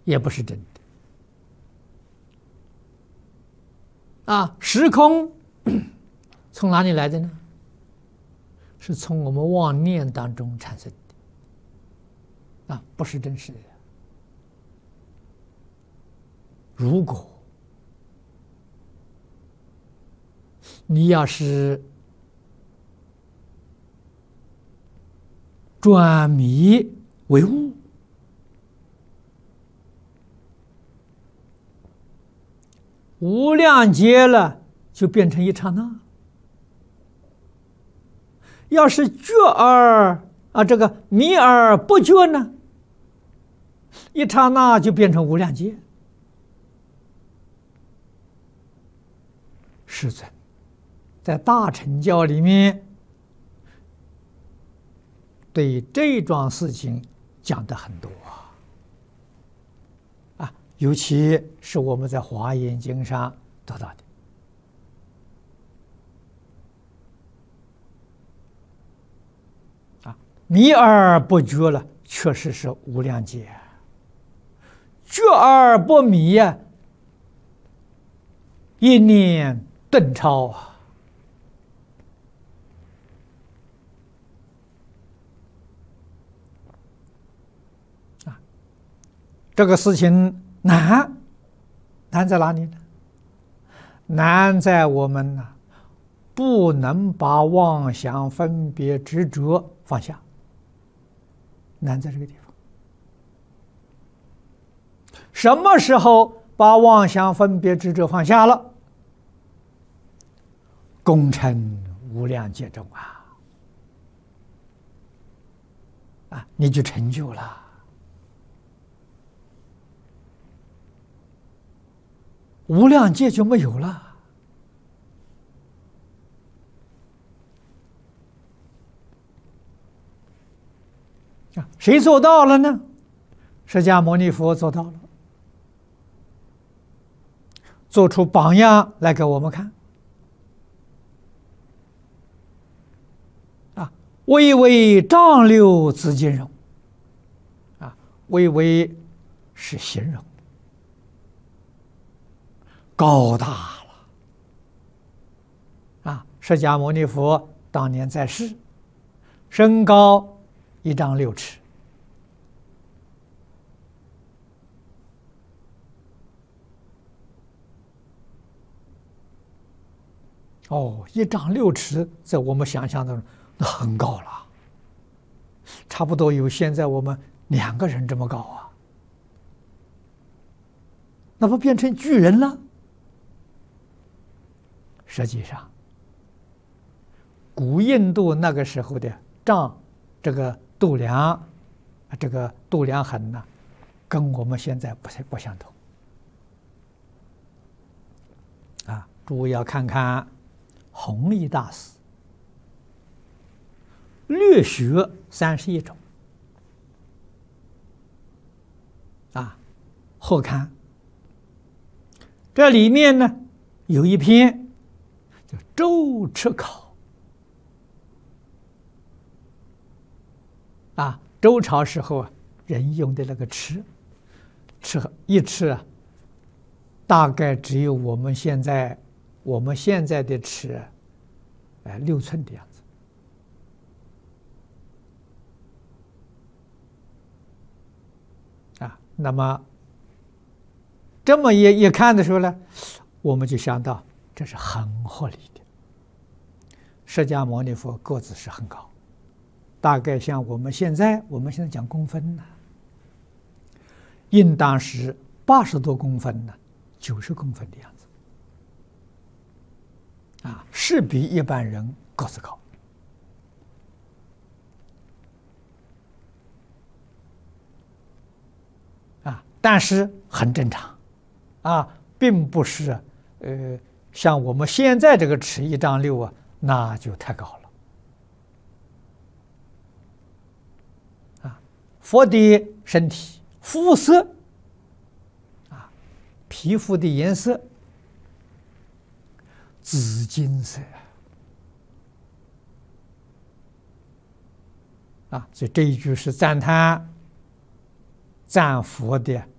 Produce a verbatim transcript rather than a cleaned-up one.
也不是真的。啊，时空从哪里来的呢？是从我们妄念当中产生的，啊，不是真实的。如果你要是转迷为悟，无量劫了就变成一刹那。要是觉而啊，这个迷而不觉呢，一刹那就变成无量劫。世尊在大乘教里面对这桩事情讲的很多啊，尤其是我们在华严经上得到的。迷而不觉了，确实是无量劫；觉而不迷呀，一念顿超啊！啊，这个事情难，难在哪里呢？难在我们呢，不能把妄想、分别、执着放下。难在这个地方。什么时候把妄想、分别、执着放下了？功成无量劫中啊！啊，你就成就了。无量劫就没有了。谁做到了呢？释迦牟尼佛做到了，做出榜样来给我们看。啊，巍巍丈六字金容。啊，巍巍是形容，高大了。啊，释迦牟尼佛当年在世，身高一丈六尺。哦，一丈六尺，在我们想象当中，那很高了，差不多有现在我们两个人这么高啊，那不变成巨人了？实际上，古印度那个时候的丈，这个度量，这个度量衡呢，跟我们现在不是不相同。啊，诸位要看看弘一大师略学三十一种啊，后看这里面呢有一篇叫《周尺考》啊，周朝时候啊人用的那个尺，尺一尺啊，大概只有我们现在。我们现在的尺，哎，六寸的样子。啊，那么这么一一看的时候呢，我们就想到这是很合理的。释迦牟尼佛个子是很高，大概像我们现在，我们现在讲公分呢，应当是八十多公分呢，九十公分的样子。啊，是比一般人个子高。啊，但是很正常，啊，并不是呃像我们现在这个尺一丈六啊，那就太高了。啊，佛的身体肤色，啊，皮肤的颜色。紫金色啊，所以这一句是赞叹赞佛的